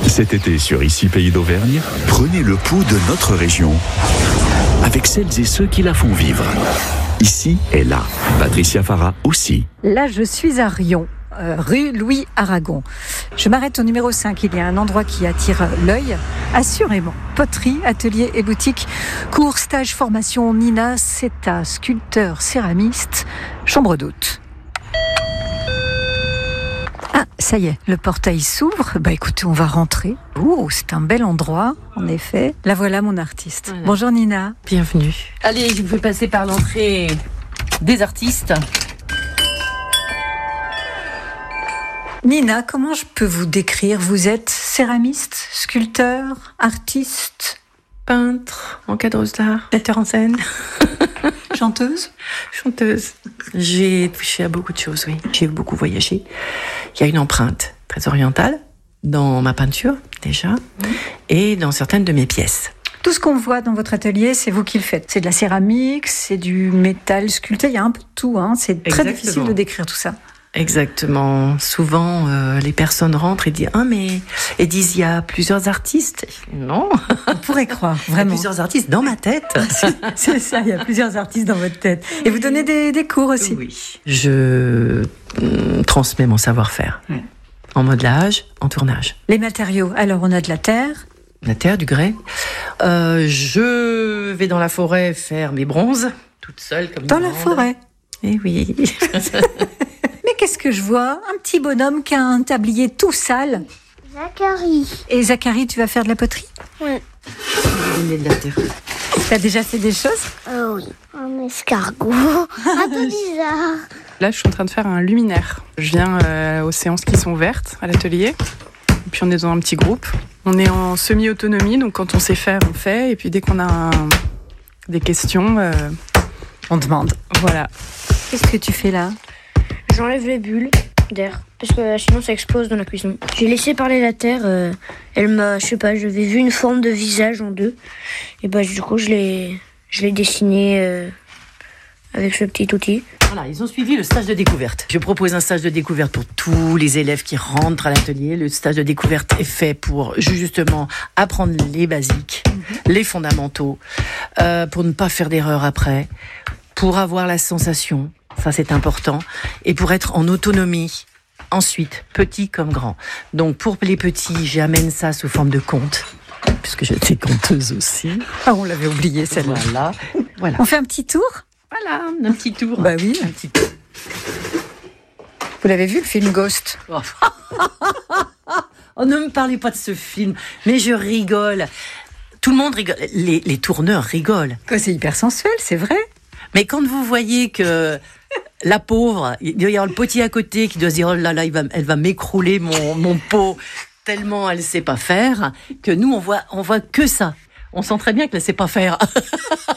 Cet été sur Ici Pays d'Auvergne, prenez le pouls de notre région avec celles et ceux qui la font vivre. Ici et là, Patricia Farah aussi. Là, je suis à Rion, rue Louis Aragon. Je m'arrête au numéro 5. Il y a un endroit qui attire l'œil, assurément. Poterie, atelier et boutique. Cours, stage, formation. Nina Seta, sculpteur, céramiste, chambre d'hôte. Ah, ça y est, le portail s'ouvre. Écoutez, on va rentrer. Oh, c'est un bel endroit, en effet. La voilà, mon artiste. Voilà. Bonjour Nina. Bienvenue. Allez, je vous fais passer par l'entrée des artistes. Nina, comment je peux vous décrire ? Vous êtes céramiste, sculpteur, artiste, Peintre, encadreuse d'art, metteur en scène, chanteuse ? chanteuse. J'ai touché à beaucoup de choses, oui. J'ai beaucoup voyagé. Il y a une empreinte très orientale dans ma peinture, déjà, et dans certaines de mes pièces. Tout ce qu'on voit dans votre atelier, c'est vous qui le faites. C'est de la céramique, c'est du métal sculpté, il y a un peu de tout. C'est très Exactement. difficile de décrire tout ça. Exactement. Souvent, les personnes rentrent et disent et disent il y a plusieurs artistes. Non, On pourrait croire, il y a vraiment. plusieurs artistes dans ma tête. C'est ça, il y a plusieurs artistes dans votre tête. Et vous donnez des cours aussi. Oui. Je transmets mon savoir-faire en modelage, en tournage. Les matériaux, alors on a de la terre. La terre, du grès. Je vais dans la forêt faire mes bronzes, toute seule comme une Dans la grande. forêt. Eh oui. Mais qu'est-ce que je vois ? Un petit bonhomme qui a un tablier tout sale. Zachary. Et Zachary, tu vas faire de la poterie ? Ouais. Donner de la terre. Tu as déjà fait des choses ? Oui. Un escargot. Un peu bizarre. Là, je suis en train de faire un luminaire. Je viens aux séances qui sont ouvertes à l'atelier. Et puis, on est dans un petit groupe. On est en semi-autonomie, donc quand on sait faire, on fait. Et puis, dès qu'on a des questions, On demande. voilà. Qu'est-ce que tu fais là ? J'enlève les bulles d'air parce que sinon ça explose dans la cuisson. J'ai laissé parler la terre. Elle m'a, j'avais vu une forme de visage en deux. Et du coup je l'ai dessiné avec ce petit outil. Voilà, ils ont suivi le stage de découverte. Je propose un stage de découverte pour tous les élèves qui rentrent à l'atelier. Le stage de découverte est fait pour justement apprendre les basiques, les fondamentaux, pour ne pas faire d'erreurs après, pour avoir la sensation, ça c'est important, et pour être en autonomie. Ensuite, petit comme grand. Donc pour les petits, j'amène ça sous forme de conte, puisque j'étais conteuse aussi. Ah, on l'avait oublié celle-là. Voilà. On fait un petit tour ? Voilà, un petit tour. Bah oui. Un petit tour. Vous l'avez vu le film Ghost ? Oh, ne me parlez pas de ce film, mais je rigole. Tout le monde rigole, les tourneurs rigolent. C'est hyper sensuel, c'est vrai. Mais quand vous voyez que la pauvre, il doit y avoir le potier à côté qui doit se dire oh là là, elle va m'écrouler mon pot tellement elle sait pas faire, que nous on voit que ça. On sent très bien qu'elle ne sait pas faire.